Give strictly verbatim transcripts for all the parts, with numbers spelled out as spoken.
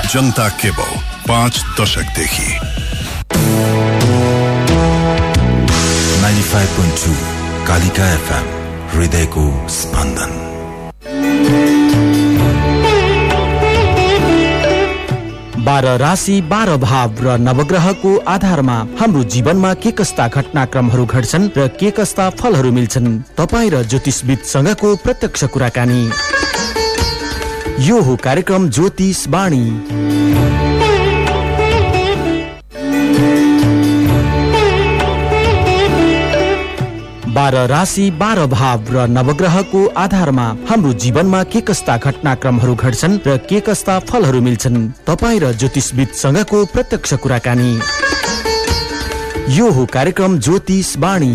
जनता cable पाँच दशकदेखि ninety five point two Kalika FM हृदयको स्पन्दन। बाह्र राशि बाह्र भाव र नवग्रहको आधारमा हाम्रो जीवनमा के कस्ता घटनाक्रमहरू घट्छन् र के कस्ता फलहरू मिल्छन्, तपाईँ र ज्योतिषविदसँगको प्रत्यक्ष कुराकानी। यो हो कार्यक्रम ज्योतिष वाणी। बाह्र राशि बाह्र भाव र नवग्रहको आधारमा हाम्रो जीवनमा के कस्ता घटनाक्रमहरू घट्छन् र के कस्ता फलहरू मिल्छन्, तपाईँ र ज्योतिषविदसँगको प्रत्यक्ष कुराकानी। यो हो कार्यक्रम ज्योतिष वाणी।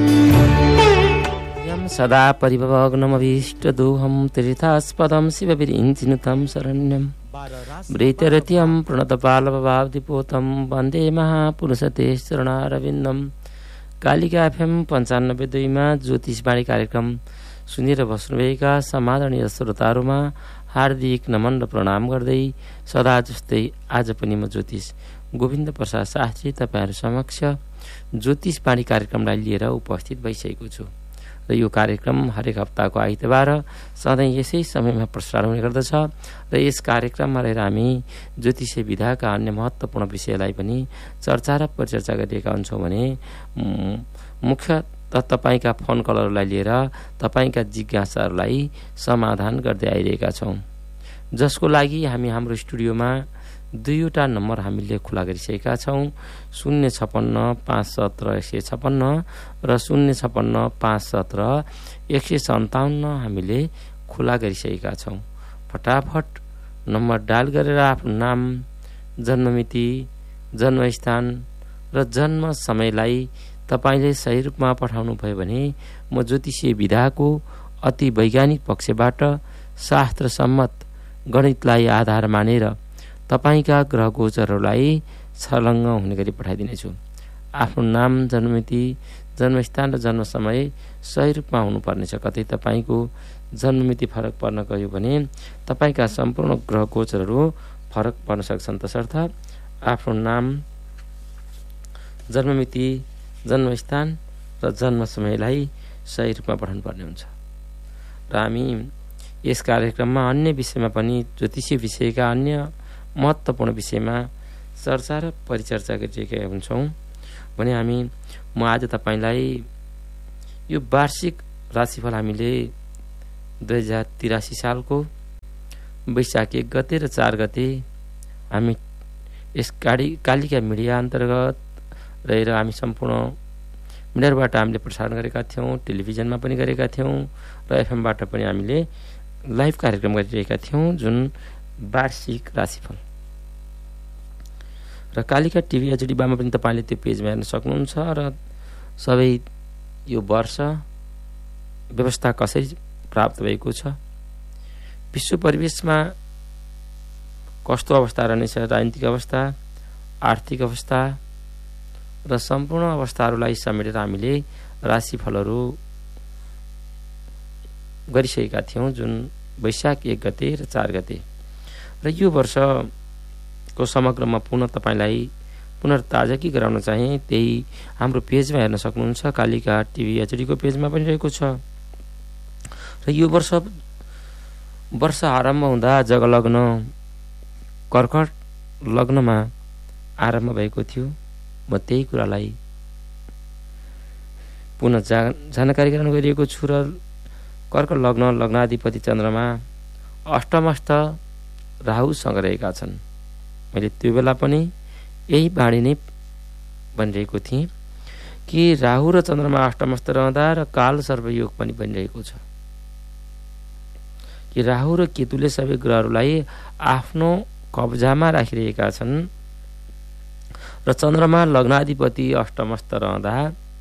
सदा परिभवग्नमभीष्टदोहं तीर्थास्पदं शिवविरिञ्चिनुतं शरण्यं वृतरत्यं प्रणतपालभवाब्धिपोतं वन्दे महापुरुषते शरणारविन्दं। कालिका एफएम पन्चानब्बे दुईमा ज्योतिषवाणी कार्यक्रम सुनेर बस्नुभएका समादरणीय श्रोताहरूमा हार्दिक नमन र प्रणाम गर्दै सदा जस्तै आज पनि म ज्योतिष गोविन्द प्रसाद शास्त्री तपाईँहरू समक्ष ज्योतिषवाणी कार्यक्रमलाई लिएर उपस्थित भइसकेको छु र यो कार्यक्रम हरेक हप्ताको आइतबार सधैँ यसै समयमा प्रसारण हुने गर्दछ र यस कार्यक्रममा रहेर हामी ज्योतिषीय विधाका अन्य महत्त्वपूर्ण विषयलाई पनि चर्चा र परिचर्चा गरिरहेका हुन्छौँ भने मुख्यतः तपाईँका फोन कलहरूलाई लिएर तपाईँका जिज्ञासाहरूलाई समाधान गर्दै आइरहेका छौँ, जसको लागि हामी हाम्रो स्टुडियोमा दुईवटा नम्बर हामीले खुला गरिसकेका छौँ। शून्य छपन्न पाँच सत्र एक सय छपन्न र शून्य छपन्न पाँच सत्र एक सय सन्ताउन्न हामीले खुला गरिसकेका छौँ। फटाफट नम्बर डायल गरेर आफ्नो नाम, जन्ममिति, जन्मस्थान र जन्म समयलाई तपाईँले सही रूपमा पठाउनु भयो भने म ज्योतिषीय विधाको अति वैज्ञानिक पक्षबाट शास्त्र सम्मत गणितलाई आधार मानेर तपाईँका ग्रह गोचरहरूलाई छलङ्ग हुने गरी पठाइदिनेछु। आफ्नो नाम, जन्ममिति, जन्मस्थान र जन्म समय सही रूपमा हुनुपर्नेछ। कतै तपाईँको जन्ममिति फरक पर्न गयो भने तपाईँका सम्पूर्ण ग्रह गोचरहरू फरक पर्न सक्छन्। तसर्थ आफ्नो नाम, जन्ममिति, जन्मस्थान र जन्म समयलाई सही रूपमा पठाउनु पर्ने हुन्छ। र हामी यस कार्यक्रममा अन्य विषयमा पनि ज्योतिषीय विषयका अन्य महत्त्वपूर्ण विषयमा चर्चा र परिचर्चा गरिरहेका हुन्छौँ भने हामी म आज तपाईँलाई यो वार्षिक राशिफल हामीले दुई हजार तिरासी सालको वैशाख एक गते र चार गते हामी यस काली कालिका मिडिया अन्तर्गत रहेर हामी सम्पूर्ण मिडियाबाट हामीले प्रसारण गरेका थियौँ, टेलिभिजनमा पनि गरेका थियौँ र एफएमबाट पनि हामीले लाइभ कार्यक्रम गरिरहेका थियौँ, जुन वार्षिक राशिफल। र कालिका टिभी एचडीबामा पनि तपाईँले त्यो पेजमा हेर्न सक्नुहुन्छ र सबै यो वर्ष व्यवस्था कसरी प्राप्त भएको छ, विश्व परिवेशमा कस्तो अवस्था रहनेछ, राजनीतिक अवस्था, आर्थिक अवस्था र सम्पूर्ण अवस्थाहरूलाई समेटेर हामीले राशिफलहरू गरिसकेका थियौँ, जुन वैशाख एक गते र चार गते। र यो वर्षको समग्रमा पुनः तपाईँलाई पुनर्ताजगी गराउन चाहे त्यही हाम्रो पेजमा हेर्न सक्नुहुन्छ। कालिका टिभी एचडीको पेजमा पनि रहेको छ। र यो वर्ष वर्ष आरम्भ हुँदा जगलग्न कर्कट लग्नमा आरम्भ भएको थियो। म त्यही कुरालाई पुनः जा जानकारी गराउन गइरहेको छु। र कर्कट लग्न लग्नाधिपति चन्द्रमा अष्टमस्थ राहुसँग रहेका छन्। मैले त्यो बेला पनि यही बाणी नै भनिरहेको थिएँ कि राहु र चन्द्रमा अष्टमस्थ रहँदा र काल सर्वयोग पनि बनिरहेको छ कि राहु र केतुले सबै ग्रहहरूलाई आफ्नो कब्जामा राखिरहेका छन् र चन्द्रमा लग्नाधिपति अष्टमस्थ रहँदा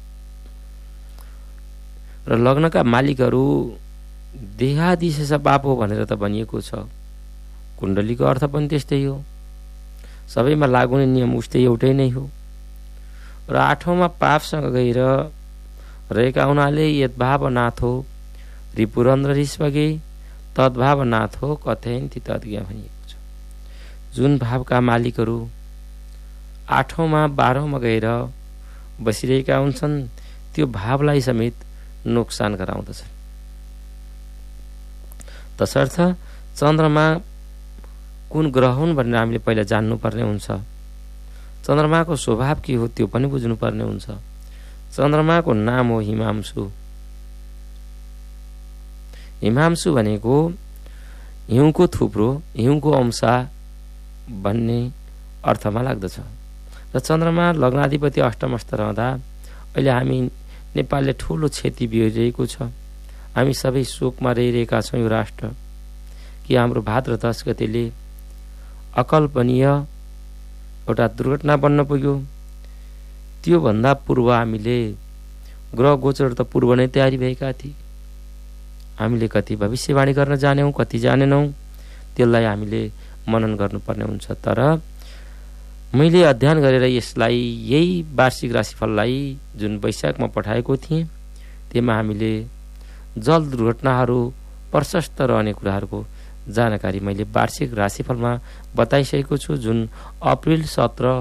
र लग्नका मालिकहरू देहादिशेष पाप हो भनेर त भनिएको छ। कुण्डलीको अर्थ पनि त्यस्तै हो, सबैमा लागु हुने नियम उस्तै एउटै नै हो। र आठौँमा पापसँग गएर रहेका हुनाले यद्भाव नाथो रिपुरन्द्र रिस्वगे तद्भाव नाथो कथयन्ति तद्ज्ञ भनिएको छ। जुन भावका मालिकहरू आठौँमा बाह्रौँमा गएर बसिरहेका हुन्छन् त्यो भावलाई समेत नोक्सान गराउँदछ। तसर्थ चन्द्रमा कुन ग्रह हुन् भनेर हामीले पहिला जान्नुपर्ने हुन्छ। चन्द्रमाको स्वभाव के हो त्यो पनि बुझ्नुपर्ने हुन्छ। चन्द्रमाको नाम हो हिमांशु। हिमांशु भनेको हिउँको थुप्रो, हिउँको अंशा भन्ने अर्थमा लाग्दछ। र चन्द्रमा लग्नाधिपति अष्टमस्थ रहँदा अहिले हामी नेपालले ठुलो क्षति बिहोरिरहेको छ। हामी सबै शोकमा रहिरहेका छौँ। यो राष्ट्र कि हाम्रो भाद्र दस गतेले अकल्पनीय एउटा दुर्घटना बन्न पुग्यो। त्योभन्दा पूर्व हामीले ग्रह गोचर त पूर्व नै तयारी भएका थिए। हामीले कति भविष्यवाणी गर्न जान्यौँ, कति जानेनौँ, त्यसलाई हामीले मनन गर्नुपर्ने हुन्छ। तर मैले अध्ययन गरेर यसलाई यही वार्षिक राशिफललाई जुन वैशाखमा पठाएको थिएँ त्यसमा हामीले जल दुर्घटनाहरू प्रशस्त रहने कुराहरूको जानकारी मैले वार्षिक राशिफलमा बताइसकेको छु। जुन अप्रिल सत्र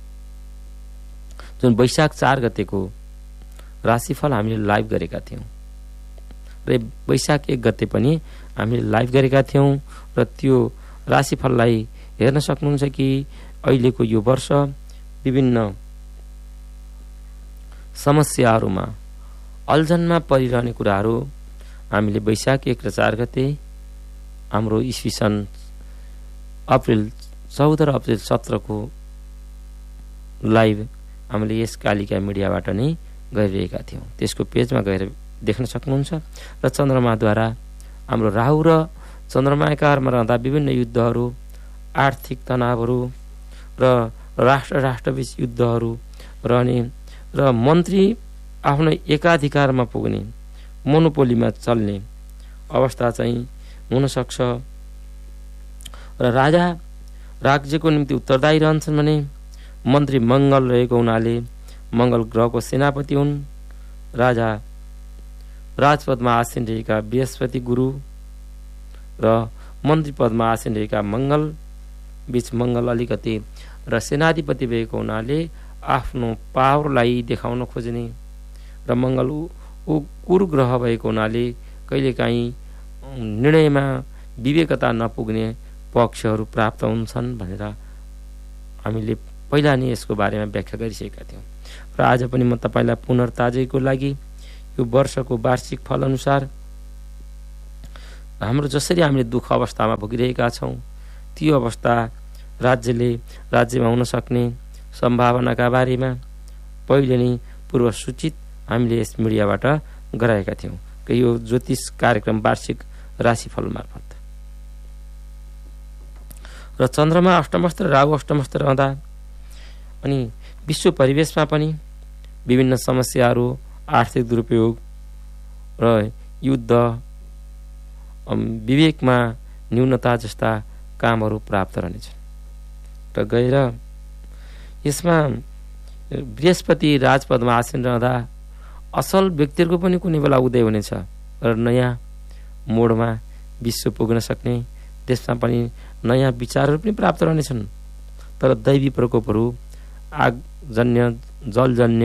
जुन वैशाख चार गतेको राशिफल हामीले लाइभ गरेका थियौँ र वैशाख एक गते पनि हामीले लाइभ गरेका थियौँ र त्यो राशिफललाई हेर्न सक्नुहुन्छ कि अहिलेको यो वर्ष विभिन्न समस्याहरूमा अल्झनमा परिरहने कुराहरू हामीले वैशाख एक र चार गते हाम्रो इस्वी सन् अप्रिल चौध र अप्रिल सत्रको लाइभ हामीले यस कालिका मिडियाबाट नै गरिरहेका थियौँ। त्यसको पेजमा गएर देख्न सक्नुहुन्छ। र चन्द्रमाद्वारा हाम्रो राहु र चन्द्रमा एकारमा रहँदा विभिन्न युद्धहरू, आर्थिक तनावहरू र राष्ट्र राष्ट्रबीच युद्धहरू रहने र मन्त्री आफ्नो एकाधिकारमा पुग्ने, मोनोपोलीमा चल्ने अवस्था चाहिँ हुन सक्छ। र राजा राज्यको निम्ति उत्तरदायी रहन्छन् भने मन्त्री मङ्गल रहेको हुनाले मङ्गल ग्रहको सेनापति हुन्। राजा राजपदमा आसीन रहेका बृहस्पति गुरु र मन्त्री पदमा आसीन रहेका मङ्गल बीच मङ्गल अलिकति र सेनाधिपति भएको हुनाले आफ्नो पावरलाई देखाउन खोज्ने र मङ्गल ऊ कुर ग्रह भएको हुनाले कहिलेकाहीँ निर्णयमा विवेकता नपुग्ने पक्षहरू प्राप्त हुन्छन् भनेर हामीले पहिला नै यसको बारेमा व्याख्या गरिसकेका थियौँ। र आज पनि म तपाईँलाई पुनर्ताजैको लागि यो वर्षको वार्षिक फल अनुसार हाम्रो जसरी हामीले दुःख अवस्थामा भोगिरहेका छौँ त्यो अवस्था राज्यले राज्यमा हुन सक्ने सम्भावनाका बारेमा पहिले नै पूर्व सूचित हामीले यस मिडियाबाट गराएका थियौँ कि यो ज्योतिष कार्यक्रम वार्षिक राशिफल मार्फत। र चन्द्रमा अष्टमस्थ र राहु अष्टमस्थ रहँदा अनि विश्व परिवेशमा पनि विभिन्न समस्याहरू, आर्थिक दुरुपयोग र युद्ध, विवेकमा न्यूनता जस्ता कामहरू प्राप्त रहनेछन्। र गएर यसमा बृहस्पति राजपदमा आसीन रहँदा असल व्यक्तिहरूको पनि कुनै बेला उदय हुनेछ र नयाँ मोडमा विश्व पुग्न सक्ने, त्यसमा पनि नयाँ विचारहरू पनि प्राप्त रहनेछन्। तर दैवी प्रकोपहरू, आगजन्य, जलजन्य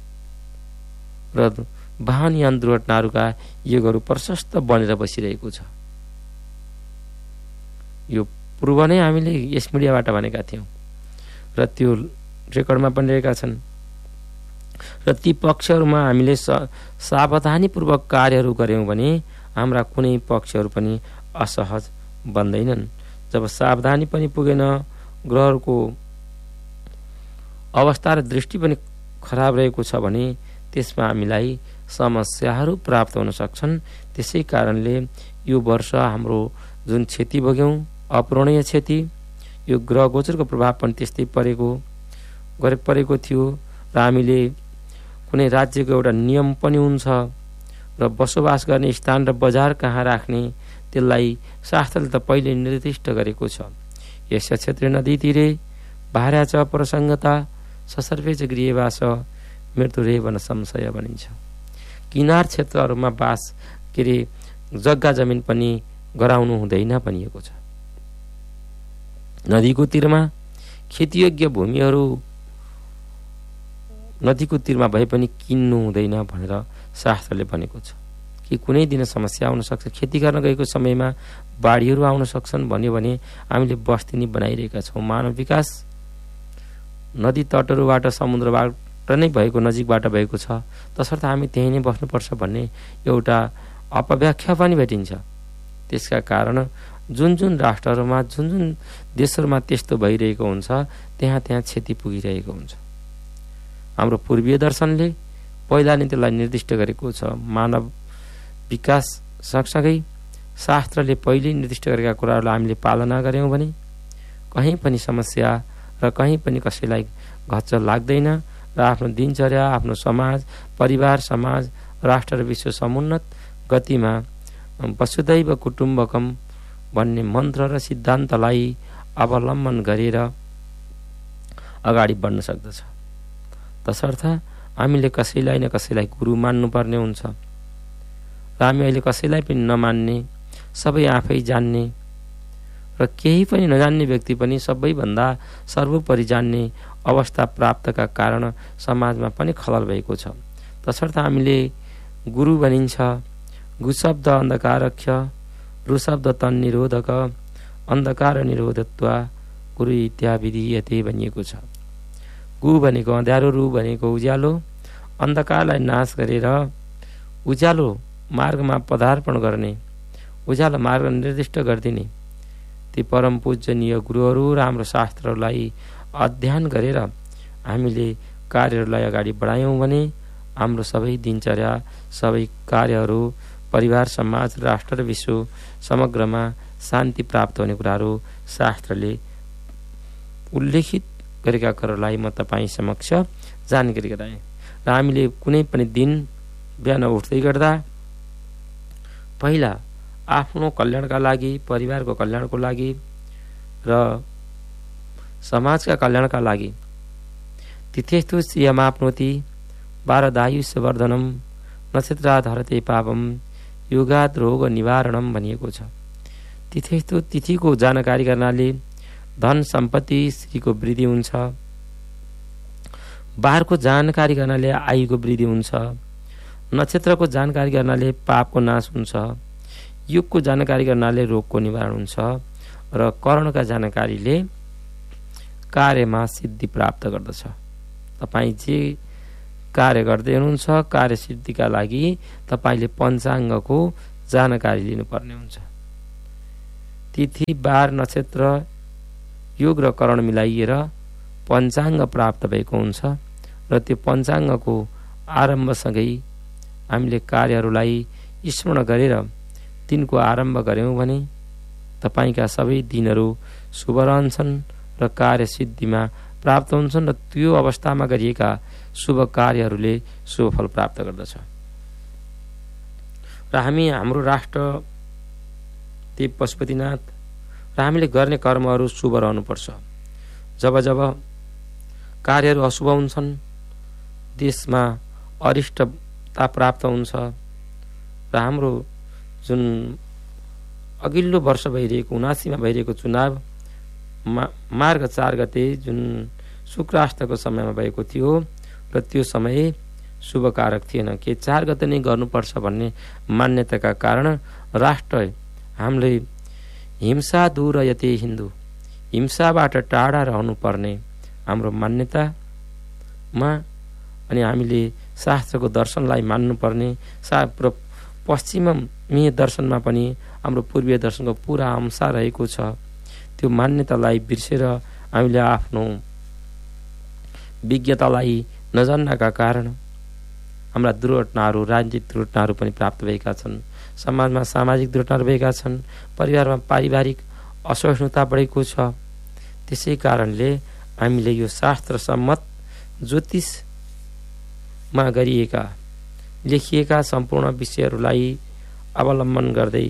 र वाहनयान दुर्घटनाहरूका युगहरू प्रशस्त बनेर बसिरहेको छ। यो पूर्व नै हामीले यस मिडियाबाट भनेका थियौँ र त्यो रेकर्डमा पनि रहेका छन्। र ती पक्षहरूमा हामीले सावधानीपूर्वक कार्यहरू गऱ्यौँ भने हाम्रा कुनै पक्षहरू पनि असहज बन्दैनन्। जब सावधानी पनि पुगेन, ग्रहहरूको अवस्था र दृष्टि पनि खराब रहेको छ भने त्यसमा हामीलाई समस्याहरू प्राप्त हुन सक्छन्। त्यसै कारणले यो वर्ष हाम्रो जुन क्षति भोग्यौँ, अपूरणीय क्षति, यो ग्रह गोचरको प्रभाव पनि त्यस्तै परेको गरे परेको थियो। र हामीले कुनै राज्यको एउटा नियम पनि हुन्छ र बसोबास गर्ने स्थान र बजार कहाँ राख्ने त्यसलाई शास्त्रले त पहिले निर्दिष्ट गरेको छ। यस क्षेत्र नदीतिरे भार्या च प्रसङ्गता ससर्वे च गृहवास मृत्युरेव न संशय भनिन्छ। किनार क्षेत्रहरूमा बास के अरे जग्गा जमिन पनि गराउनु हुँदैन भनिएको छ। नदीको तीरमा खेतीयोग्य भूमिहरू नदीको तीरमा भए पनि किन्नु हुँदैन भनेर शास्त्रले भनेको छ कि कुनै दिन समस्या आउन सक्छ। खेती गर्न गएको समयमा बाढीहरू आउन सक्छन् भन्यो भने हामीले बस्ती नै बनाइरहेका छौँ। मानव विकास नदी तटहरूबाट समुद्रबाट नै भएको नजिकबाट भएको छ, तसर्थ हामी त्यही नै बस्नुपर्छ भन्ने एउटा अपव्याख्या पनि भेटिन्छ। त्यसका कारण जुन जुन राष्ट्रहरूमा जुन जुन देशहरूमा त्यस्तो भइरहेको हुन्छ त्यहाँ त्यहाँ क्षति पुगिरहेको हुन्छ। हाम्रो पूर्वीय दर्शनले पहिला नै त्यसलाई निर्दिष्ट गरेको छ। मानव विकास सँगसँगै शास्त्रले पहिले निर्दिष्ट गरेका कुराहरूलाई हामीले पालना गऱ्यौँ भने कहीँ पनि समस्या र कहीँ पनि कसैलाई घच्च लाग्दैन र आफ्नो दिनचर्या, आफ्नो समाज, परिवार, समाज, राष्ट्र र विश्व समुन्नत गतिमा वसुधैव कुटुम्बकम भन्ने मन्त्र र सिद्धान्तलाई अवलम्बन गरेर अगाडि बढ्न सक्दछ। तसर्थ हामीले कसैलाई न कसैलाई गुरु मान्नुपर्ने हुन्छ र हामी अहिले कसैलाई पनि नमान्ने, सबै आफै जान्ने र केही पनि नजान्ने व्यक्ति पनि सबैभन्दा सर्वोपरि जान्ने अवस्था प्राप्तका कारण समाजमा पनि खलल भएको छ। तसर्थ हामीले गुरु भनिन्छ। गु शब्द अन्धकारख्य, रु शब्द तन निरोधक, अन्धकार निरोधत्वा गुरु इत्याविधीयते भनिएको छ। गु भनेको अँध्यारो, रु भनेको उज्यालो, अन्धकारलाई नाश गरेर उज्यालो मार्गमा पदार्पण गर्ने, उज्यालो मार्ग निर्दिष्ट गरिदिने ती परम पूजनीय गुरुहरू र हाम्रो शास्त्रहरूलाई अध्ययन गरेर हामीले कार्यहरूलाई अगाडि बढायौँ भने हाम्रो सबै दिनचर्या, सबै कार्यहरू, परिवार, समाज, राष्ट्र र विश्व समग्रमा शान्ति प्राप्त हुने कुराहरू शास्त्रले उल्लेखित गरेका कुरालाई म तपाईँ समक्ष जानकारी गराएँ। र हामीले कुनै पनि दिन बिहान उठ्दै गर्दा पहिला आफ्नो कल्याणका लागि, परिवारको कल्याणको लागि र समाजका कल्याणका लागि तिथेस्तु श्रियमाप्नोति वारदायुष्यवर्धनम नक्षत्राधरते पापम युगात रोग निवारणम भनिएको छ। तिथेस्तु तिथिको जानकारी गर्नाले धन सम्पत्ति श्रीको वृद्धि हुन्छ, बारको जानकारी गर्नाले आयुको वृद्धि हुन्छ, नक्षत्रको जानकारी गर्नाले पापको नाश हुन्छ, युगको जानकारी गर्नाले रोगको निवारण हुन्छ र कर्णका जानकारीले कार्यमा सिद्धि प्राप्त गर्दछ। तपाईँ जे कार्य गर्दै हुनुहुन्छ कार्य सिद्धिका लागि तपाईँले पञ्चाङ्गको जानकारी लिनुपर्ने हुन्छ। तिथि, बार, नक्षत्र, योग र करण मिलाइएर पञ्चाङ्ग प्राप्त भएको हुन्छ र त्यो पञ्चाङ्गको आरम्भसँगै हामीले कार्यहरूलाई स्मरण गरेर दिनको आरम्भ गऱ्यौँ भने तपाईँका सबै दिनहरू शुभ रहन्छन् र कार्य सिद्धिमा प्राप्त हुन्छन् र त्यो अवस्थामा गरिएका शुभ कार्यहरूले शुभ फल प्राप्त गर्दछ। र हामी हाम्रो राष्ट्र देव पशुपतिनाथ र हामीले गर्ने कर्महरू शुभ रहनुपर्छ। जब जब कार्यहरू अशुभ हुन्छन्, देशमा अरिष्टता प्राप्त हुन्छ र हाम्रो जुन अघिल्लो वर्ष भइरहेको उनासीमा भइरहेको चुनाव मा मार्ग चार गते जुन शुक्राष्टको समयमा भएको थियो र त्यो समय शुभकारक थिएन। के चार गते नै गर्नुपर्छ भन्ने मान्यताका कारण राष्ट्र हामीले हिंसा दूर यते हिन्दू, हिंसाबाट टाढा रहनुपर्ने हाम्रो मान्यतामा अनि हामीले शास्त्रको दर्शनलाई मान्नुपर्ने सा पश्चिमी दर्शनमा पनि हाम्रो पूर्वीय दर्शनको पुरा अंश रहेको छ। त्यो मान्यतालाई बिर्सेर हामीले आफ्नो विज्ञतालाई नजान्नका कारण हाम्रा दुर्घटनाहरू, राजनीतिक दुर्घटनाहरू पनि प्राप्त भएका छन्, समाजमा सामाजिक दुर्घटनाहरू भएका छन्, परिवारमा पारिवारिक असहिष्णुता बढेको छ। त्यसै कारणले हामीले यो शास्त्र सम्मत ज्योतिषमा गरिएका लेखिएका सम्पूर्ण विषयहरूलाई अवलम्बन गर्दै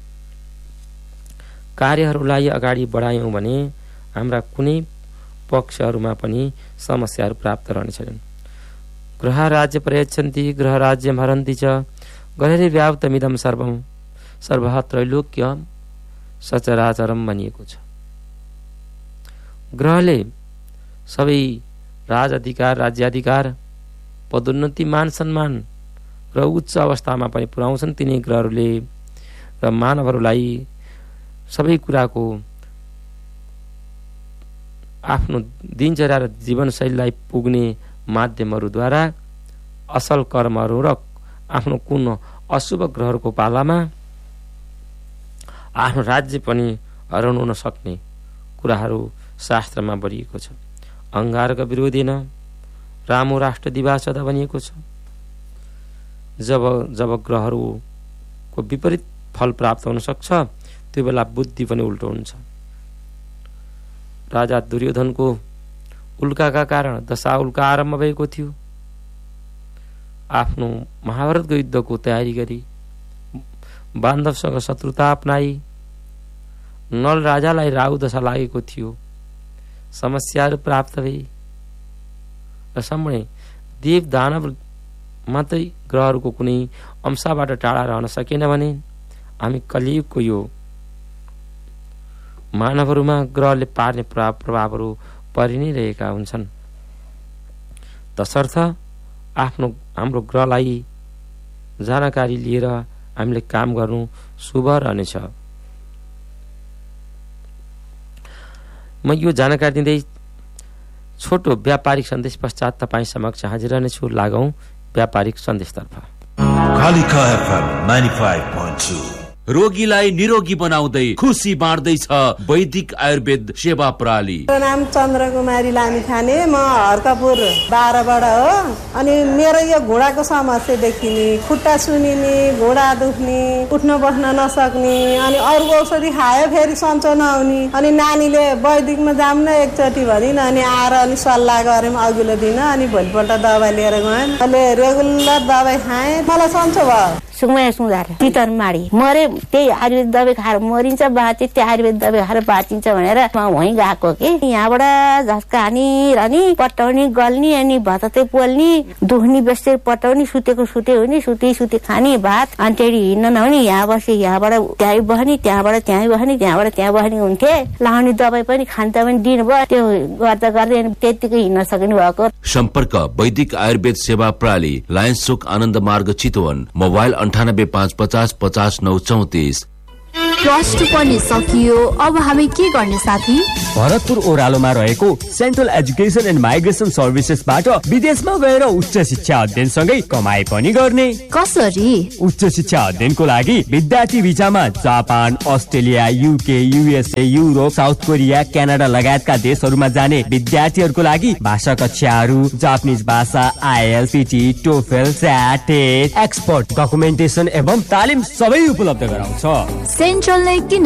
कार्यहरूलाई अगाडि बढायौँ भने हाम्रा कुनै पक्षहरूमा पनि समस्याहरू प्राप्त रहनेछन्। ग्रह राज्य प्रयच्छन्ति ग्रह राज्य हरन्ति च गृहे व्याप्तमिदं सर्वं सर्वः त्रैलोक्य सचराचरम भनिएको छ। ग्रहले सबै राजाधिकार, राज्याधिकार, पदोन्नति, मान सम्मान र उच्च अवस्थामा पनि पुर्याउँछन् तिनै ग्रहहरूले र मानवहरूलाई सबै कुराको आफ्नो दिनचर्या र जीवनशैलीलाई पुग्ने माध्यमहरूद्वारा असल कर्महरू र आफ्नो कुन अशुभ ग्रहहरूको पालामा आफ्नो राज्य पनि हराउन नसक्ने कुराहरू शास्त्रमा भनिएको छ। अङ्गारका विरोधेन रामो राष्ट्र दिवास सदा भनिएको छ। जब जब ग्रहहरूको विपरीत फल प्राप्त हुन सक्छ त्यो बेला बुद्धि पनि उल्टो हुन्छ। राजा दुर्योधनको उल्काका कारण दशा उल्का आरम्भ भएको थियो। आफ्नो महाभारतको युद्धको तयारी गरी बान्धवसँग शत्रुता अपनाई नल राजालाई राहु दशा लागेको थियो। समस्याहरू प्राप्त भए र सम्मै देव दानव मात्रै ग्रहहरूको कुनै अंशबाट टाढा रहन सकेन भने हामी कलियुगको यो मानवहरूमा ग्रहले पार्ने प्रभावहरू परि नै रहेका हुन्छन्। तसर्थ आफ्नो हाम्रो ग्रहलाई जानकारी लिएर हामीले काम गर्नु शुभ रहनेछ। म यो जानकारी दिँदै छोटो व्यापारिक सन्देश पश्चात तपाईँ समक्ष हाजिर रहनेछु। लागौं व्यापारिक सन्देशतर्फ। Kalika FM ninety-five point two रोगीलाई निरोगी बनाउँदै खुसी बाँड्दैछ वैदिक आयुर्वेद सेवा प्रणाली। नाम चन्द्र कुमारी लामिछाने, म हर्कपुर बाह्रबाट हो। अनि मेरो यो घुँडाको समस्या देखिने, खुट्टा सुनिने, घुँडा दुख्ने, उठ्न बस्न नसक्ने, अनि अरू औषधि खायो फेरि सन्चो नहुने। अनि नानीले वैदिकमा जाऊँ न एकचोटि भनिन्, अनि आएर अनि सल्लाह गऱ्यौँ अघिल्लो दिन। अनि भोलिपल्ट दबाई लिएर गएँ, अहिले रेगुलर दबाई खाएँ, मलाई सन्चो भयो। सुमाया सुधार चितन माडी मरे, त्यही आयुर्वेद दबाई खाएर मरिन्छ, बाँचे त्यो आयुर्वेद दबाई खाएर बाँचिन्छ भनेर वहीँ गएको कि यहाँबाट झस्का हानी रहने, पटाउने गल्ने, अनि भतते पोल्ने, दुख्ने बेस्टेर पटाउने, सुतेको सुते हुने, सुते सुते खाने भात, अनि त्यही हिँड्न नहुने। यहाँ बसे यहाँबाट त्यहीँ बस्ने, त्यहाँबाट त्यहीँ बस्ने, त्यहाँबाट त्यहाँ बस्ने हुन्थे। लाउने दबाई पनि खान्छ पनि दिनुभयो, त्यो गर्दा गर्दै त्यतिकै हिँड्न सक्नु भएको। सम्पर्क वैदिक आयुर्वेद सेवा प्रणाली, लायन्स चोक, आनन्द मार्ग, चितवन। मोबाइल अन्ठानब्बे पाँच पचास पचास नौ चौतिस। प्लस टू पनि सकियो, अब हामी के गर्ने साथी? भरतपुर ओह्रालोमा रहेको सेन्ट्रल एजुकेसन एन्ड माइग्रेसन सर्भिसेसबाट विदेशमा गएर उच्च शिक्षा अध्ययनसँगै कमाई पनि गर्ने। कसरी? उच्च शिक्षा अध्ययनको लागि विद्यार्थी भिसामा Japan, Australia, UK, USA, Europe, south Korea, Canada लगायतका देशहरूमा जाने विद्यार्थीहरूको लागि भाषा कक्षाहरू, जापानिज भाषा, आइएल्स, पिटी, टोफेल, स्याट, टेट, एक्सपर्ट डकुमेन्टेसन एवं तालिम सबै उपलब्ध गराउँछ। सेन्ट्रल नै किन?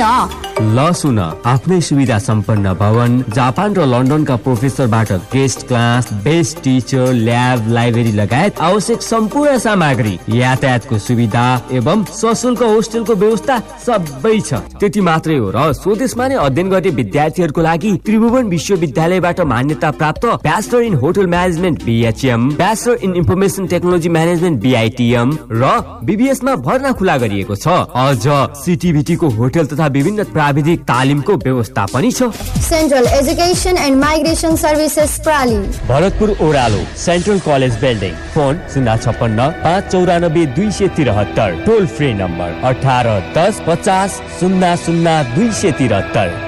ल सुन, आफ्नै सुविधा सम्पन्न भवन, जापान र लन्डनका प्रोफेसरबाट guest class, best teacher, lab, library लगायत आवश्यक सम्पूर्ण सामग्री, यातायातको सुविधा एवं सशुल्क होस्टेलको व्यवस्था सबै छ। त्यति मात्रै हो र स्वदेशमा नै अध्ययन गर्ने विद्यार्थीहरूको लागि त्रिभुवन विश्वविद्यालयबाट मान्यता प्राप्त bachelor in hotel management BHM, bachelor in information technology management बीआईटीएम र बीबीएसमा भर्ना खुला गरिएको छ। अझ सिटिभिटी को होटल तथा विभिन्न प्राविधिक तालिमको व्यवस्था पनि छ। Central education and migration services प्रणाली, भरतपुर ओह्रालो, सेन्ट्रल कलेज बिल्डिङ। फोन शून्य छप्पन्न पाँच चौरानब्बे दुई सय त्रिहत्तर, टोल फ्री नम्बर अठार दस पचास शून्य शून्य दुई सय त्रिहत्तर।